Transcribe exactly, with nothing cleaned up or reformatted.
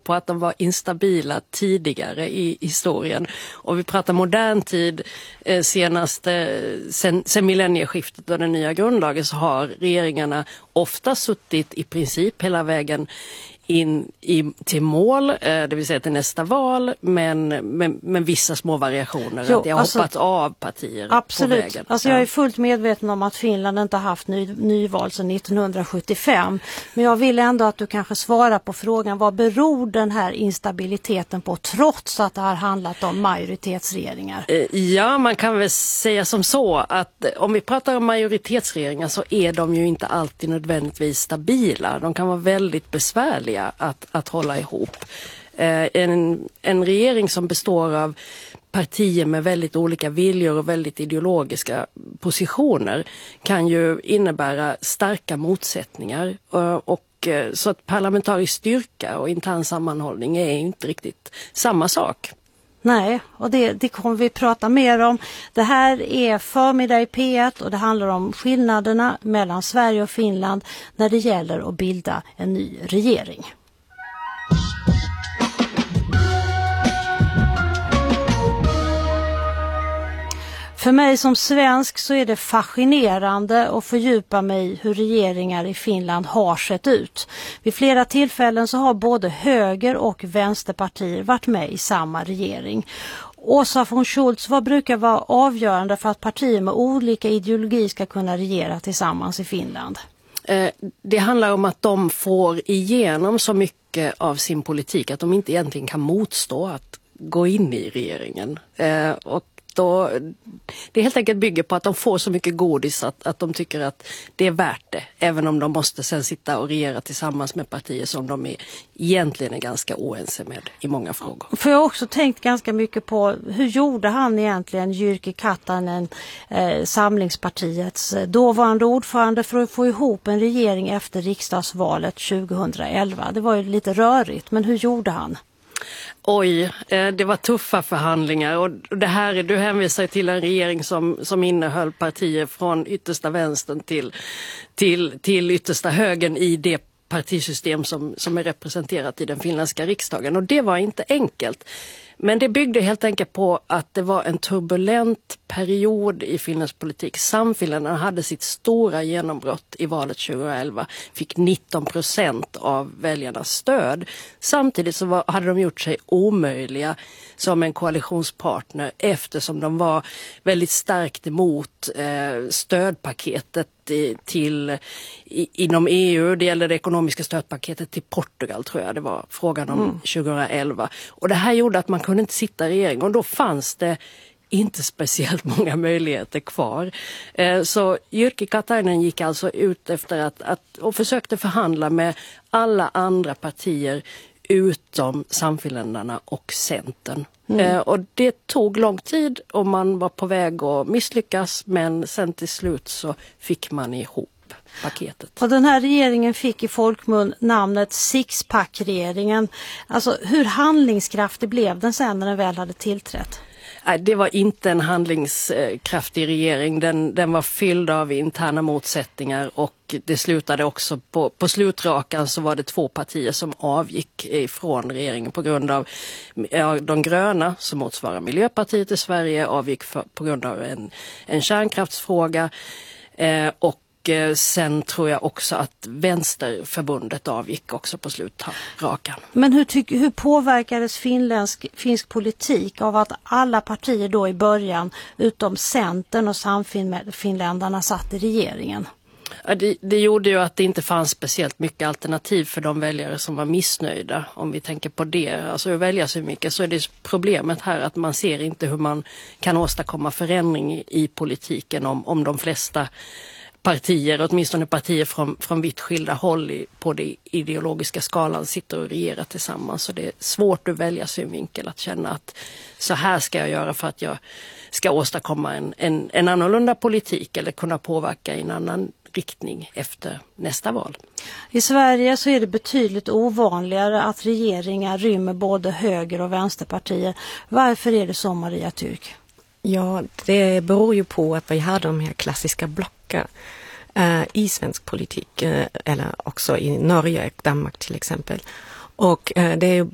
på att de var instabila tidigare i historien. Och vi pratar modern tid, eh, senast eh, sen, sen millennieskiftet och den nya grundlagen, så har regeringarna ofta suttit i princip hela vägen in i, till mål, eh, det vill säga till nästa val, men med, med vissa små variationer. Jo, att det har alltså, hoppat av partier absolut. på vägen. Alltså jag är fullt medveten om att Finland inte har haft ny, nyval sedan nittonhundrasjuttiofem. Men jag vill ändå att du kanske svarar på frågan, vad beror den här instabiliteten på, trots att det har handlat om majoritetsregeringar? Eh, ja, man kan väl säga som så att om vi pratar om majoritetsregeringar så är de ju inte alltid nödvändigtvis stabila. De kan vara väldigt besvärliga Att, att hålla ihop. Eh, en, en regering som består av partier med väldigt olika viljor och väldigt ideologiska positioner kan ju innebära starka motsättningar. Och, och, så att parlamentarisk styrka och intern sammanhållning är inte riktigt samma sak. Nej, och det, det kommer vi prata mer om. Det här är Förmiddag i P ett och det handlar om skillnaderna mellan Sverige och Finland när det gäller att bilda en ny regering. För mig som svensk så är det fascinerande att fördjupa mig i hur regeringar i Finland har sett ut. Vid flera tillfällen så har både höger- och vänsterpartier varit med i samma regering. Åsa von Schultz, vad brukar vara avgörande för att partier med olika ideologi ska kunna regera tillsammans i Finland? Eh, det handlar om att de får igenom så mycket av sin politik att de inte egentligen kan motstå att gå in i regeringen. Eh, och Då, det helt enkelt bygger på att de får så mycket godis att, att de tycker att det är värt det. Även om de måste sen sitta och regera tillsammans med partier som de är, egentligen är ganska oense med i många frågor. För jag har också tänkt ganska mycket på hur gjorde han egentligen, Jyrki Katainen, eh, Samlingspartiets dåvarande ordförande, för att få ihop en regering efter riksdagsvalet tjugohundraelva. Det var ju lite rörigt, men hur gjorde han? Oj, det var tuffa förhandlingar och det här, du hänvisar till en regering som, som innehöll partier från yttersta vänstern till, till, till yttersta högern i det partisystem som, som är representerat i den finländska riksdagen. Och det var inte enkelt. Men det byggde helt enkelt på att det var en turbulent period i Finlands politik. Samfinländarna hade sitt stora genombrott i valet tjugoelva, fick nitton procent av väljarnas stöd. Samtidigt så var, hade de gjort sig omöjliga som en koalitionspartner eftersom de var väldigt starkt emot eh, stödpaketet i, till, i, inom E U. Det gällde det ekonomiska stödpaketet till Portugal, tror jag det var frågan om mm. tjugoelva. Och det här gjorde att man kunde inte sitta i regering och då fanns det inte speciellt många möjligheter kvar. Eh, så Jyrki Katainen gick alltså ut efter att, att och försökte förhandla med alla andra partier utom Samfinländarna och Centern. Mm. Eh, och det tog lång tid och man var på väg att misslyckas, men sen till slut så fick man ihop paketet. Och den här regeringen fick i folkmun namnet Sixpack-regeringen. Alltså hur handlingskraftig blev den sen när den väl hade tillträtt? Nej, det var inte en handlingskraftig regering. Den, den var fylld av interna motsättningar och det slutade också på, på slutrakan så var det två partier som avgick ifrån regeringen på grund av ja, de gröna som motsvarar Miljöpartiet i Sverige avgick för, på grund av en, en kärnkraftsfråga eh, och sen tror jag också att Vänsterförbundet avgick också på slutrakan. Men hur, tyck, hur påverkades finländsk, finsk politik av att alla partier då i början utom Centern och Samfinländarna satt i regeringen? Ja, det, det gjorde ju att det inte fanns speciellt mycket alternativ för de väljare som var missnöjda. Om vi tänker på det, alltså att välja så mycket, så är det problemet här att man ser inte hur man kan åstadkomma förändring i, i politiken om, om de flesta partier, åtminstone partier från, från vitt skilda håll i, på den ideologiska skalan sitter och regerar tillsammans. Så det är svårt att välja synvinkel att känna att så här ska jag göra för att jag ska åstadkomma en, en, en annorlunda politik eller kunna påverka i en annan riktning efter nästa val. I Sverige så är det betydligt ovanligare att regeringar rymmer både höger- och vänsterpartier. Varför är det så, Maria Türk? Ja, det beror ju på att vi har de här klassiska blocken eh, i svensk politik, eh, eller också i Norge och Danmark till exempel. Och eh, det är ju